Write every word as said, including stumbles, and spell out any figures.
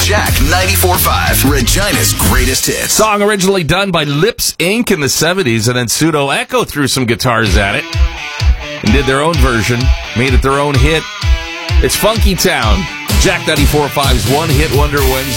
Jack ninety-four point five, Regina's greatest hits. Song originally done by Lips Incorporated in the seventies, and then Pseudo Echo threw some guitars at it and did their own version, made it their own hit. It's Funky Town. Jack ninety-four point five's One Hit Wonder Wednesday.